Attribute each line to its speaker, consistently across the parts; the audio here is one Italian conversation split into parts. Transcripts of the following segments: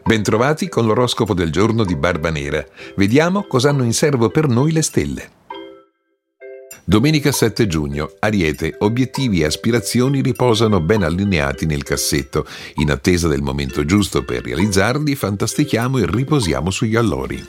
Speaker 1: Bentrovati con l'oroscopo del giorno di Barbanera. Vediamo cosa hanno in serbo per noi le stelle. Domenica 7 giugno, Ariete, obiettivi e aspirazioni riposano ben allineati nel cassetto. In attesa del momento giusto per realizzarli, fantastichiamo e riposiamo sugli allori.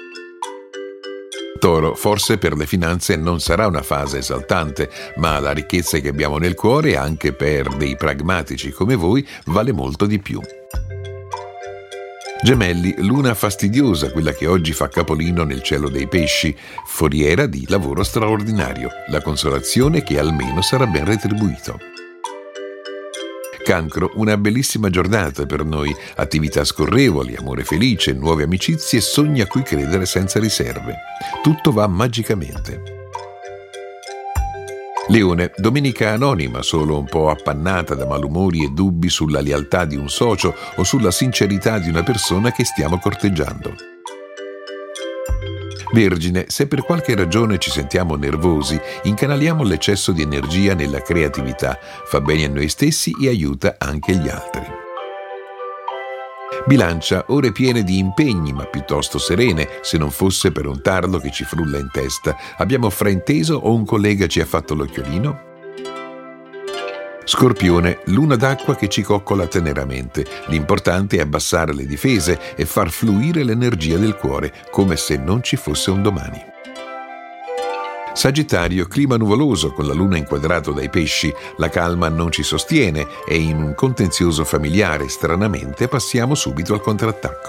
Speaker 1: Toro, forse per le finanze non sarà una fase esaltante, ma la ricchezza che abbiamo nel cuore, anche per dei pragmatici come voi, vale molto di più. Gemelli, luna fastidiosa, quella che oggi fa capolino nel cielo dei pesci, foriera di lavoro straordinario, la consolazione che almeno sarà ben retribuito. Cancro, una bellissima giornata per noi, attività scorrevoli, amore felice, nuove amicizie, sogni a cui credere senza riserve. Tutto va magicamente. Leone, domenica anonima, solo un po' appannata da malumori e dubbi sulla lealtà di un socio o sulla sincerità di una persona che stiamo corteggiando. Vergine, se per qualche ragione ci sentiamo nervosi, incanaliamo l'eccesso di energia nella creatività, fa bene a noi stessi e aiuta anche gli altri. Bilancia, ore piene di impegni ma piuttosto serene, se non fosse per un tarlo che ci frulla in testa. Abbiamo frainteso o un collega ci ha fatto l'occhiolino? Scorpione, luna d'acqua che ci coccola teneramente. L'importante è abbassare le difese e far fluire l'energia del cuore, come se non ci fosse un domani. Sagittario, clima nuvoloso con la luna inquadrato dai pesci, la calma non ci sostiene e in un contenzioso familiare, stranamente, passiamo subito al contrattacco.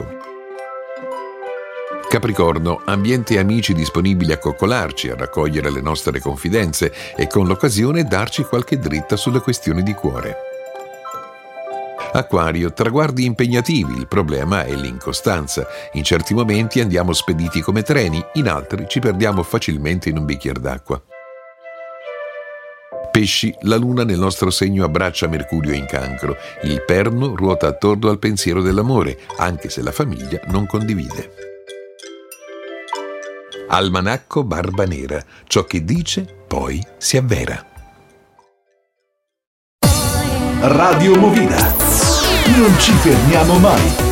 Speaker 1: Capricorno, ambiente e amici disponibili a coccolarci, a raccogliere le nostre confidenze e con l'occasione darci qualche dritta sulle questioni di cuore. Acquario, traguardi impegnativi, il problema è l'incostanza. In certi momenti andiamo spediti come treni, in altri ci perdiamo facilmente in un bicchiere d'acqua. Pesci, la luna nel nostro segno abbraccia Mercurio in Cancro. Il perno ruota attorno al pensiero dell'amore, anche se la famiglia non condivide. Almanacco Barbanera, ciò che dice poi si avvera.
Speaker 2: Radio Movida. Non ci fermiamo mai.